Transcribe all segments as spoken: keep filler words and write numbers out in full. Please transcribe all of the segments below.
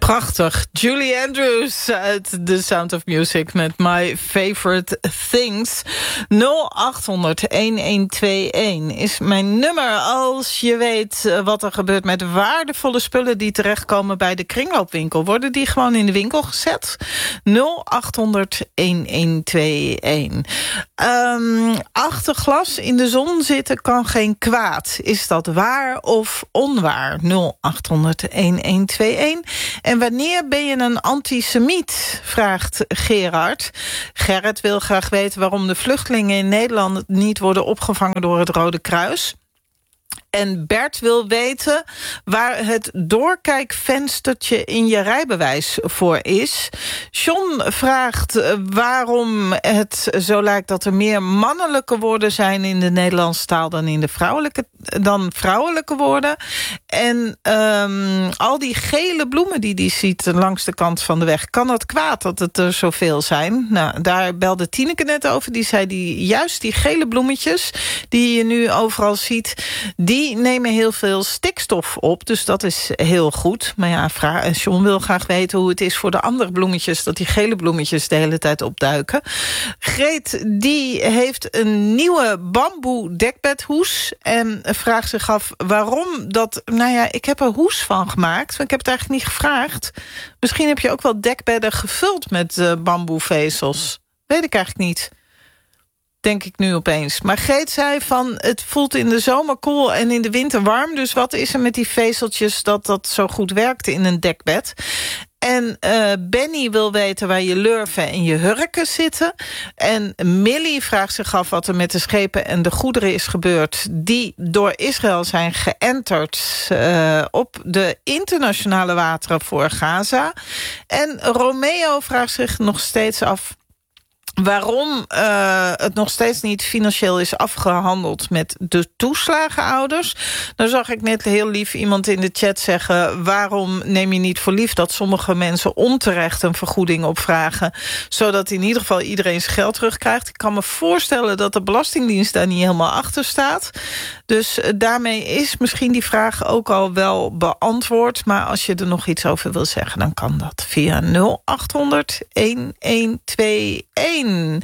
Prachtig. Julie Andrews uit The Sound of Music met My Favorite Things. nul acht honderd, een een twee een is mijn nummer. Als je weet wat er gebeurt met waardevolle spullen die terechtkomen bij de kringloopwinkel, worden die gewoon in de winkel gezet? nul acht honderd, een een twee een. Um, achter glas in de zon zitten kan geen kwaad. Is dat waar of onwaar? nul acht honderd, een een twee een. En wanneer ben je een antisemiet? Vraagt Gerard. Gerrit wil graag weten waarom de vluchtelingen in Nederland niet worden opgevangen door het Rode Kruis. En Bert wil weten waar het doorkijkvenstertje in je rijbewijs voor is. John vraagt waarom het zo lijkt dat er meer mannelijke woorden zijn in de Nederlandse taal dan in de vrouwelijke, dan vrouwelijke woorden. En um, al die gele bloemen die hij ziet langs de kant van de weg, kan het kwaad dat het er zoveel zijn? Nou, daar belde Tineke net over. Die zei die, juist die gele bloemetjes die je nu overal ziet, die Die nemen heel veel stikstof op, dus dat is heel goed. Maar ja, vraag, John wil graag weten hoe het is voor de andere bloemetjes, dat die gele bloemetjes de hele tijd opduiken. Greet, die heeft een nieuwe bamboe dekbedhoes en vraagt zich af waarom dat. Nou ja, ik heb er hoes van gemaakt, maar ik heb het eigenlijk niet gevraagd. Misschien heb je ook wel dekbedden gevuld met uh, bamboevezels. Weet ik eigenlijk niet. Denk ik nu opeens. Maar Greet zei van, het voelt in de zomer koel en in de winter warm. Dus wat is er met die vezeltjes dat dat zo goed werkt in een dekbed? En uh, Benny wil weten waar je lurven en je hurken zitten. En Millie vraagt zich af wat er met de schepen en de goederen is gebeurd die door Israël zijn geënterd uh, op de internationale wateren voor Gaza. En Romeo vraagt zich nog steeds af waarom uh, het nog steeds niet financieel is afgehandeld met de toeslagenouders. Dan zag ik net heel lief iemand in de chat zeggen, waarom neem je niet voor lief dat sommige mensen onterecht een vergoeding opvragen, zodat in ieder geval iedereen zijn geld terugkrijgt. Ik kan me voorstellen dat de Belastingdienst daar niet helemaal achter staat. Dus uh, daarmee is misschien die vraag ook al wel beantwoord. Maar als je er nog iets over wil zeggen, dan kan dat via nul acht honderd, een een twee een.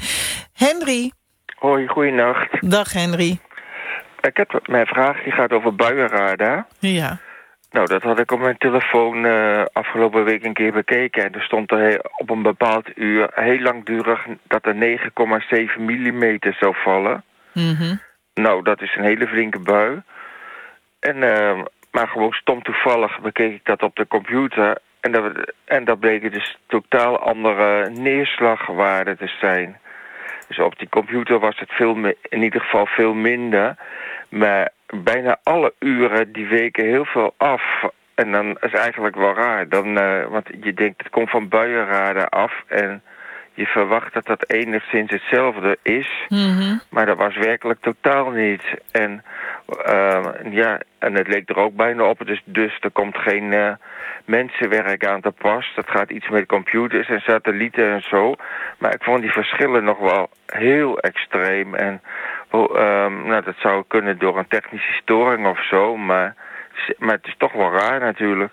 Henry. Hoi, goeienacht. Dag Henry. Ik heb mijn vraag, die gaat over buienradar. Ja. Nou, dat had ik op mijn telefoon uh, afgelopen week een keer bekeken. En er stond er op een bepaald uur heel langdurig dat er negen komma zeven millimeter zou vallen. Mm-hmm. Nou, dat is een hele flinke bui. En, uh, maar gewoon stom toevallig bekeek ik dat op de computer. En dat, en dat bleken dus totaal andere neerslagwaarden te zijn. Dus op die computer was het veel me- in ieder geval veel minder. Maar bijna alle uren die weken heel veel af. En dan is het eigenlijk wel raar. Dan, uh, want je denkt, het komt van buienradar af. En je verwacht dat dat enigszins hetzelfde is. Mm-hmm. Maar dat was werkelijk totaal niet. En uh, ja, en het leek er ook bijna op. Dus, dus er komt geen uh, mensenwerk aan te pas. Dat gaat iets met computers en satellieten en zo. Maar ik vond die verschillen nog wel heel extreem. En uh, nou, dat zou kunnen door een technische storing of zo. Maar, maar het is toch wel raar natuurlijk.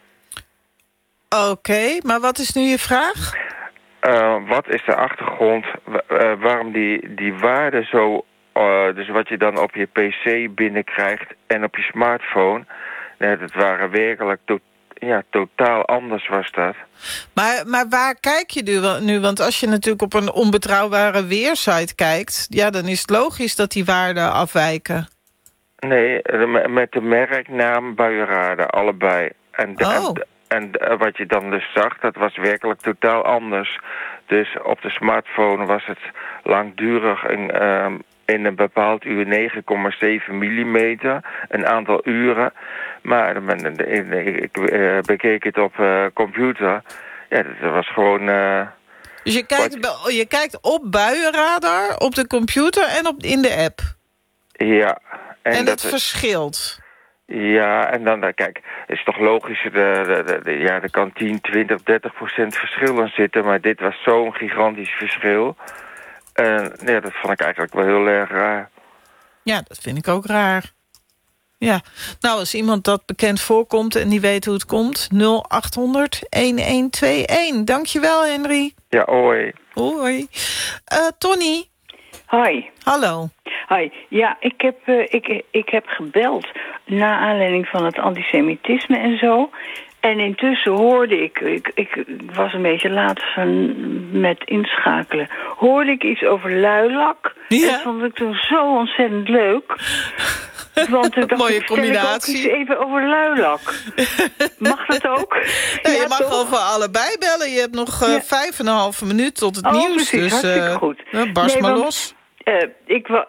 Oké, okay, maar wat is nu je vraag? Uh, wat is de achtergrond uh, waarom die, die waarde zo, uh, dus wat je dan op je pc binnenkrijgt en op je smartphone, uh, dat waren werkelijk to- ja, totaal anders was dat. Maar, maar waar kijk je nu, nu? Want als je natuurlijk op een onbetrouwbare weersite kijkt, ja, dan is het logisch dat die waarden afwijken. Nee, met de merknaam buienradar, allebei. En de, oh. en, En uh, wat je dan dus zag, dat was werkelijk totaal anders. Dus op de smartphone was het langdurig in, uh, in een bepaald uur negen komma zeven millimeter. Een aantal uren. Maar uh, ik uh, bekeek het op uh, computer. Ja, dat was gewoon... Uh, dus je kijkt, wat... je kijkt op buienradar, op de computer en op, in de app? Ja. En, en dat het verschilt? Ja, en dan, kijk, het is toch logisch, de, de, de, de, ja, er kan tien, twintig, dertig procent verschil in zitten, maar dit was zo'n gigantisch verschil. En ja, dat vond ik eigenlijk wel heel erg raar. Ja, dat vind ik ook raar. Ja, nou, als iemand dat bekend voorkomt en die weet hoe het komt... nul acht honderd een een twee een. Dankjewel, Henry. Ja, hoi. Hoi. Uh, Tony. Hoi. Hallo. Hoi. Ja, ik heb, uh, ik, ik heb gebeld naar aanleiding van het antisemitisme en zo. En intussen hoorde ik, ik, ik was een beetje laat van, met inschakelen... hoorde ik iets over luilak. Ja. Dat vond ik toen zo ontzettend leuk... Want ik dacht, mooie combinatie. Ik ook iets even over luilak. Mag dat ook? Ja, ja, je mag toch? over allebei bellen. Je hebt nog uh, ja. vijf en een halve minuut tot het oh, nieuws. Precies, dus hartstikke uh, goed. Uh, barst nee, maar want, los. Uh, ik, uh,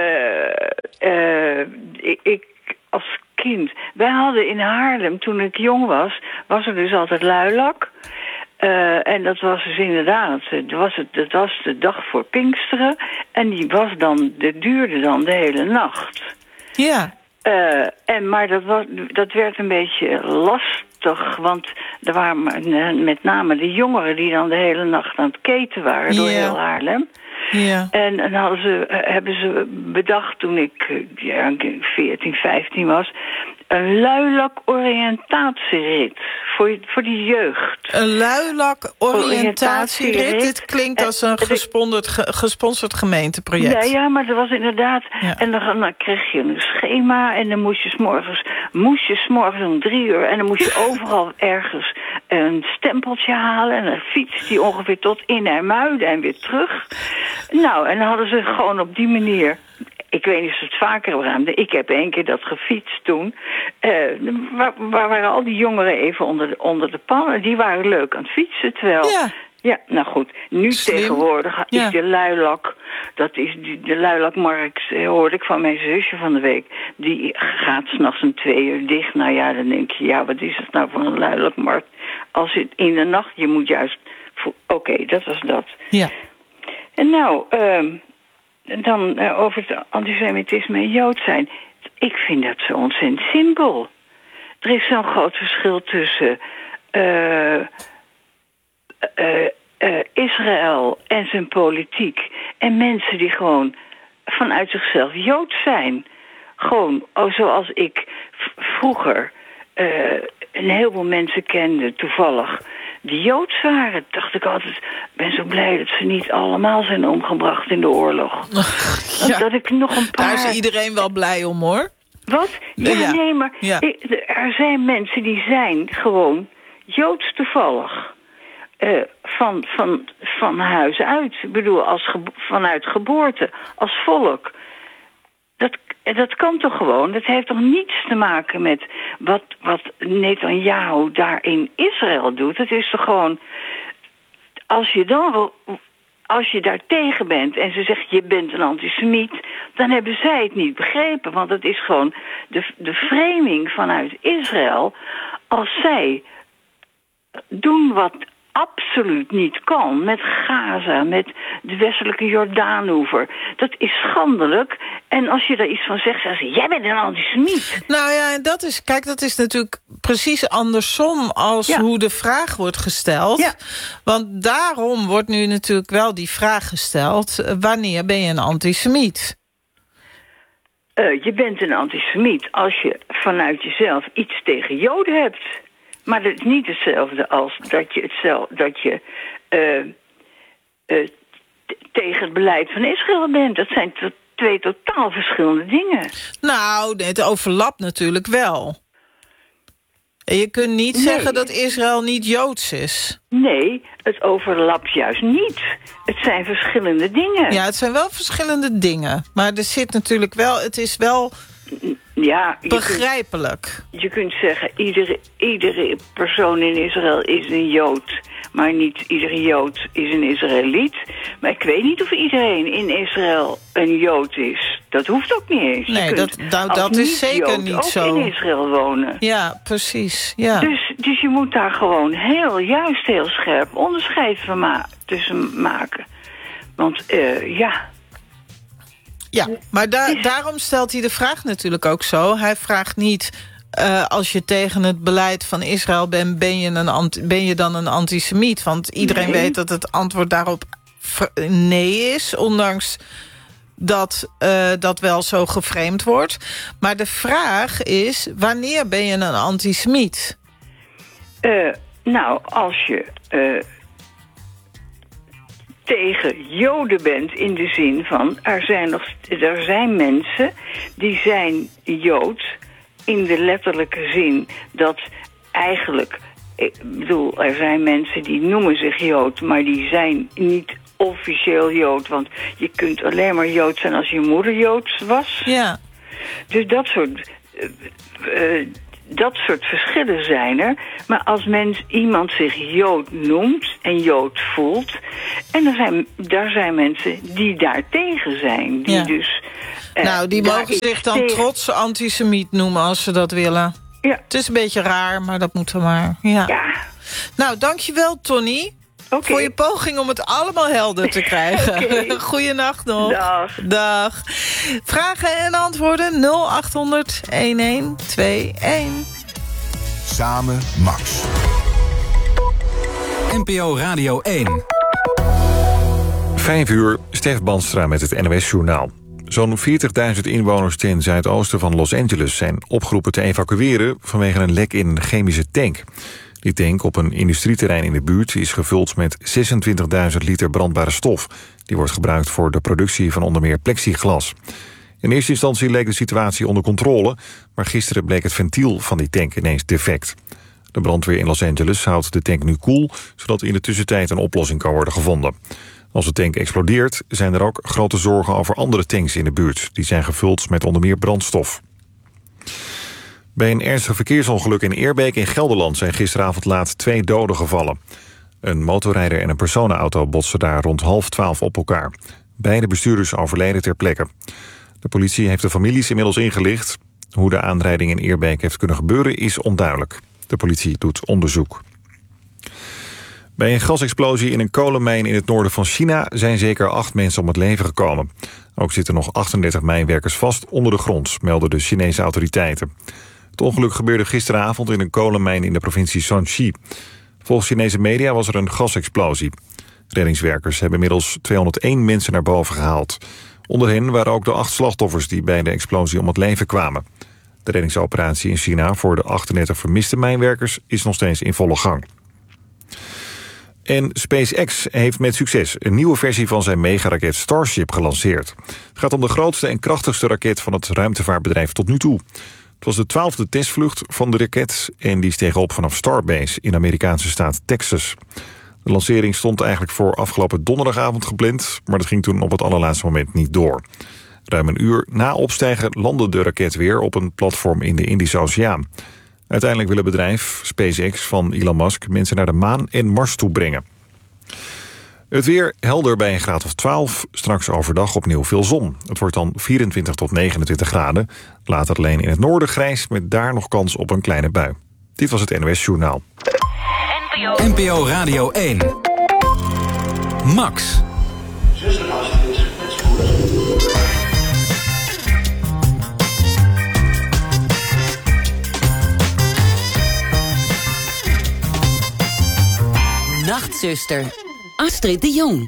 uh, ik, ik als kind... Wij hadden in Haarlem, toen ik jong was... was er dus altijd luilak... Uh, en dat was dus inderdaad, dat was, het, dat was de dag voor Pinksteren... en die was dan, dat duurde dan de hele nacht. Ja. Uh, en, maar dat, was, dat werd een beetje lastig, want er waren met name de jongeren... die dan de hele nacht aan het keten waren door yeah. heel Haarlem. Ja. En dan hadden ze, hebben ze bedacht toen ik ja, veertien, vijftien was... een luilak-oriëntatierit voor, voor de jeugd. Een luilak-oriëntatierit? Dit klinkt als een gesponsord, ge, gesponsord gemeenteproject. Ja, ja, maar dat was inderdaad... Ja. En dan, dan kreeg je een schema en dan moest je 's morgens, moest je 's morgens om drie uur... en dan moest je overal ergens een stempeltje halen... en dan fiets die ongeveer tot in IJmuiden en weer terug. Nou, en dan hadden ze gewoon op die manier... Ik weet niet of ze het vaker hebben gedaan. Ik heb één keer dat gefietst toen. Uh, waar, waar waren al die jongeren even onder de, onder de pannen. Die waren leuk aan het fietsen. Terwijl... Ja. Ja, nou goed. Nu Slim. Tegenwoordig is ja. de luilak... Dat is die, de luilakmarkt, hoorde ik van mijn zusje van de week. Die gaat 's nachts om twee uur dicht. Nou ja, dan denk je, ja, wat is het nou voor een luilakmarkt? Als het in de nacht, je moet juist... Oké, okay, dat was dat. Ja. En nou... Uh, Dan uh, over het antisemitisme en Jood zijn. Ik vind dat zo ontzettend simpel. Er is zo'n groot verschil tussen uh, uh, uh, Israël en zijn politiek... en mensen die gewoon vanuit zichzelf Jood zijn. Gewoon, oh, zoals ik v- vroeger uh, een heleboel mensen kende, toevallig... die Joods waren, dacht ik altijd... ik ben zo blij dat ze niet allemaal zijn omgebracht in de oorlog. Ja. Dat ik nog een paar... Daar is iedereen wel blij om, hoor. Wat? Ja, ja. nee, maar ja. ik, er zijn mensen die zijn gewoon Joods toevallig. Uh, van, van, van huis uit. Ik bedoel, als ge- vanuit geboorte. Als volk. Dat, dat kan toch gewoon? Dat heeft toch niets te maken met wat, wat Netanyahu daar in Israël doet? Het is toch gewoon... Als je dan... Als je daar tegen bent en ze zegt je bent een antisemiet... dan hebben zij het niet begrepen. Want het is gewoon de, de framing vanuit Israël... als zij doen wat absoluut niet kan met Gaza, met de westelijke Jordaanoever. Dat is schandelijk. En als je daar iets van zegt, zeggen ze, jij bent een antisemiet. Nou ja, dat is, kijk, dat is natuurlijk precies andersom als ja. hoe de vraag wordt gesteld. Ja. Want daarom wordt nu natuurlijk wel die vraag gesteld, wanneer ben je een antisemiet? Uh, je bent een antisemiet als je vanuit jezelf iets tegen Joden hebt. Maar dat is niet hetzelfde als dat je, hetzelfde, dat je uh, uh, t- tegen het beleid van Israël bent. Dat zijn to- twee totaal verschillende dingen. Nou, het overlapt natuurlijk wel. En je kunt niet nee. zeggen dat Israël niet Joods is. Nee, het overlapt juist niet. Het zijn verschillende dingen. Ja, het zijn wel verschillende dingen. Maar er zit natuurlijk wel, het is wel... Ja, je begrijpelijk. Kunt, je kunt zeggen, iedere, iedere persoon in Israël is een Jood. Maar niet iedere Jood is een Israëliet. Maar ik weet niet of iedereen in Israël een Jood is. Dat hoeft ook niet eens. Nee, je dat, nou, dat is zeker Jood niet ook zo. in Israël wonen. Ja, precies. Ja. Dus, dus je moet daar gewoon heel, juist heel scherp onderscheid van ma- tussen maken. Want, uh, ja... Ja, maar da- daarom stelt hij de vraag natuurlijk ook zo. Hij vraagt niet, uh, als je tegen het beleid van Israël bent... ben je, een anti- ben je dan een antisemiet? Want iedereen nee. weet dat het antwoord daarop nee is. Ondanks dat uh, dat wel zo geframed wordt. Maar de vraag is, wanneer ben je een antisemiet? Uh, nou, als je uh, tegen Joden bent in de zin van... Er zijn, nog, er zijn mensen die zijn Joods in de letterlijke zin dat eigenlijk... Ik bedoel, er zijn mensen die noemen zich Jood, maar die zijn niet officieel Jood. Want je kunt alleen maar Jood zijn als je moeder Joods was. Ja. Dus dat soort, uh, uh, dat soort verschillen zijn er. Maar als mens iemand zich Jood noemt en Jood voelt... en er zijn, daar zijn mensen die daartegen zijn. Die ja. dus... Uh, nou, die mogen zich dan tegen... trots antisemiet noemen als ze dat willen. Ja. Het is een beetje raar, maar dat moet er maar. Ja. ja. Nou, dankjewel, Tony. Okay. Voor je poging om het allemaal helder te krijgen. Okay. Goeienacht nog. Dag. Dag. Vragen en antwoorden nul acht honderd elf twee een. Samen Max. N P O Radio één. Vijf uur, Stef Banstra met het N O S-journaal. Zo'n veertigduizend inwoners ten zuidoosten van Los Angeles zijn opgeroepen te evacueren vanwege een lek in een chemische tank. Die tank op een industrieterrein in de buurt is gevuld met zesentwintigduizend liter brandbare stof. Die wordt gebruikt voor de productie van onder meer plexiglas. In eerste instantie leek de situatie onder controle, maar gisteren bleek het ventiel van die tank ineens defect. De brandweer in Los Angeles houdt de tank nu koel, zodat in de tussentijd een oplossing kan worden gevonden. Als de tank explodeert, zijn er ook grote zorgen over andere tanks in de buurt. Die zijn gevuld met onder meer brandstof. Bij een ernstig verkeersongeluk in Eerbeek in Gelderland zijn gisteravond laat twee doden gevallen. Een motorrijder en een personenauto botsten daar rond half twaalf op elkaar. Beide bestuurders overleden ter plekke. De politie heeft de families inmiddels ingelicht. Hoe de aanrijding in Eerbeek heeft kunnen gebeuren is onduidelijk. De politie doet onderzoek. Bij een gasexplosie in een kolenmijn in het noorden van China zijn zeker acht mensen om het leven gekomen. Ook zitten nog achtendertig mijnwerkers vast onder de grond, melden de Chinese autoriteiten. Het ongeluk gebeurde gisteravond in een kolenmijn in de provincie Shanxi. Volgens Chinese media was er een gasexplosie. Reddingswerkers hebben inmiddels tweehonderdéén mensen naar boven gehaald. Onder hen waren ook de acht slachtoffers die bij de explosie om het leven kwamen. De reddingsoperatie in China voor de achtendertig vermiste mijnwerkers is nog steeds in volle gang. En SpaceX heeft met succes een nieuwe versie van zijn megaraket Starship gelanceerd. Het gaat om de grootste en krachtigste raket van het ruimtevaartbedrijf tot nu toe. Het was de twaalfde testvlucht van de raket en die steeg op vanaf Starbase in de Amerikaanse staat Texas. De lancering stond eigenlijk voor afgelopen donderdagavond gepland, maar dat ging toen op het allerlaatste moment niet door. Ruim een uur na opstijgen landde de raket weer op een platform in de Indische Oceaan. Uiteindelijk wil het bedrijf SpaceX van Elon Musk mensen naar de maan en Mars toe brengen. Het weer helder bij een graad of twaalf. Straks overdag opnieuw veel zon. Het wordt dan vierentwintig tot negenentwintig graden. Later alleen in het noorden grijs met daar nog kans op een kleine bui. Dit was het N O S-journaal. N P O Radio één. Max. Nachtzuster, Astrid de Jong.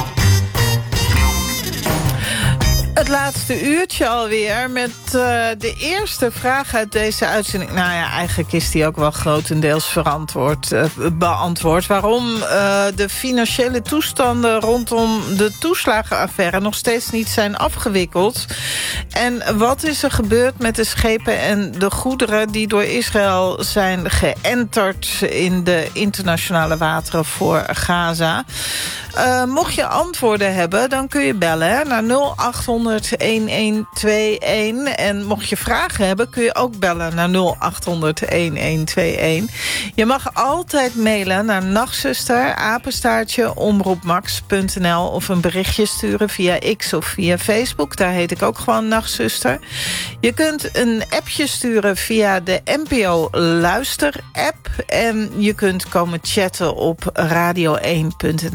Het laatste uurtje alweer met uh, de eerste vraag uit deze uitzending. Nou ja, eigenlijk is die ook wel grotendeels verantwoord, uh, beantwoord. Waarom uh, de financiële toestanden rondom de toeslagenaffaire nog steeds niet zijn afgewikkeld. En wat is er gebeurd met de schepen en de goederen die door Israël zijn geënterd in de internationale wateren voor Gaza? Uh, mocht je antwoorden hebben, dan kun je bellen hè, naar nul acht honderd een een twee een. En mocht je vragen hebben, kun je ook bellen naar nul acht honderd een een twee een. Je mag altijd mailen naar nachtzuster, apenstaartje, omroepmax punt n l... of een berichtje sturen via X of via Facebook. Daar heet ik ook gewoon Nachtzuster. Je kunt een appje sturen via de N P O Luister-app. En je kunt komen chatten op radio één punt n l slash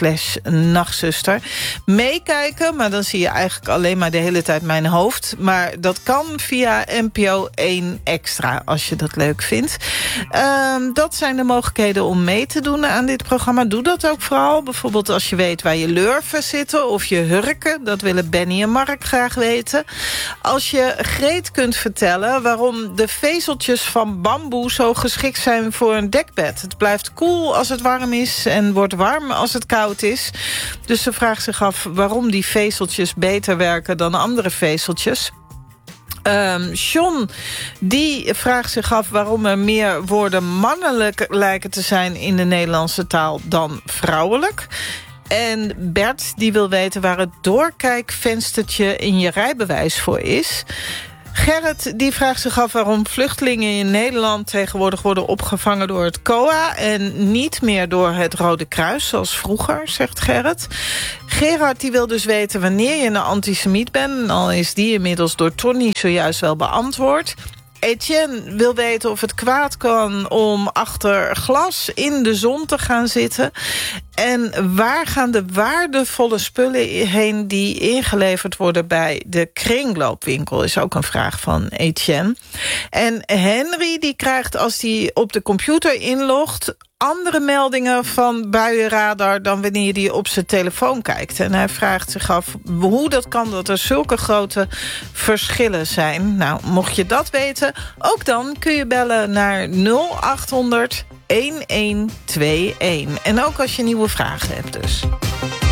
slash nachtzuster. Meekijken, maar dan zie je eigenlijk alleen maar de hele tijd mijn hoofd. Maar dat kan via N P O één Extra, als je dat leuk vindt. Uh, dat zijn de mogelijkheden om mee te doen aan dit programma. Doe dat ook vooral. Bijvoorbeeld als je weet waar je lurven zitten of je hurken. Dat willen Benny en Mark graag weten. Als je Greet kunt vertellen waarom de vezeltjes van bamboe zo geschikt zijn voor een dekbed. Het blijft koel als het warm is en wordt warm als het koud is. Dus ze vraagt zich af waarom die vezeltjes beter werken dan andere vezeltjes. Um, John, die vraagt zich af waarom er meer woorden mannelijk lijken te zijn in de Nederlandse taal dan vrouwelijk. En Bert, die wil weten waar het doorkijkvenstertje in je rijbewijs voor is. Gerrit, die vraagt zich af waarom vluchtelingen in Nederland tegenwoordig worden opgevangen door het C O A en niet meer door het Rode Kruis, zoals vroeger, zegt Gerrit. Gerard, die wil dus weten wanneer je een antisemiet bent, al is die inmiddels door Tony zojuist wel beantwoord. Etienne wil weten of het kwaad kan om achter glas in de zon te gaan zitten. En waar gaan de waardevolle spullen heen die ingeleverd worden bij de kringloopwinkel? Is ook een vraag van Etienne. En Henry die krijgt als hij op de computer inlogt andere meldingen van buienradar dan wanneer hij op zijn telefoon kijkt. En hij vraagt zich af hoe dat kan dat er zulke grote verschillen zijn. Nou, mocht je dat weten, ook dan kun je bellen naar nul acht honderd, een een twee een. En ook als je nieuwe vragen hebt dus.